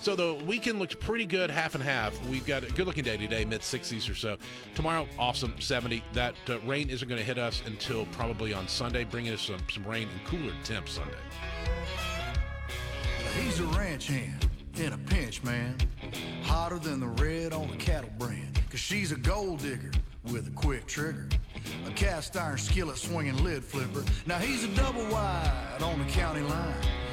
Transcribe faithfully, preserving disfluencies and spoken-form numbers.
So the weekend looks pretty good, half and half. We've got a good-looking day today, mid-sixties or so. Tomorrow, awesome, seventy. That uh, rain isn't going to hit us until probably on Sunday, bringing us some, some rain and cooler temps Sunday. He's a ranch hand in a pinch, man. Hotter than the red on a cattle brand. Cause she's a gold digger with a quick trigger. A cast iron skillet swinging lid flipper. Now he's a double wide on the county line.